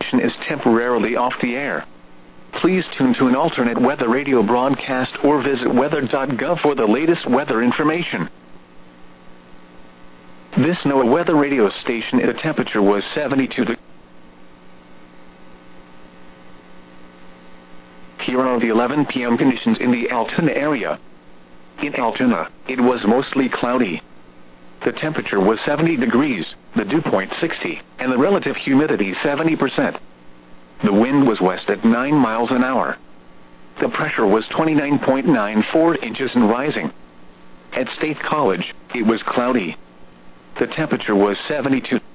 station is temporarily off the air. Please tune to an alternate weather radio broadcast or visit weather.gov for the latest weather information. This NOAA weather radio station, the temperature was 72 degrees. Here are the 11 p.m. conditions in the Altoona area. In Altoona, it was mostly cloudy. The temperature was 70 degrees, the dew point 60, and the relative humidity 70%. The wind was west at 9 miles an hour. The pressure was 29.94 inches and rising. At State College, it was cloudy. The temperature was 72.